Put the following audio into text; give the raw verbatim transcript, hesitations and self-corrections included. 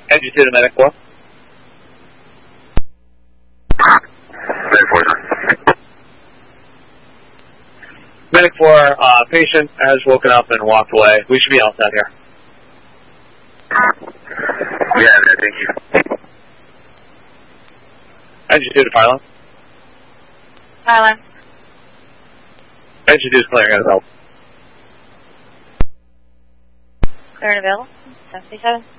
Engine two to Medic four. Medic four, sir. Medic four, uh, patient has woken up and walked away. We should be outside here. Yeah, man, thank you. Engine two to Pylon. Pylon. Engine two is clearing as well. Clear and available. seven fifty-seven.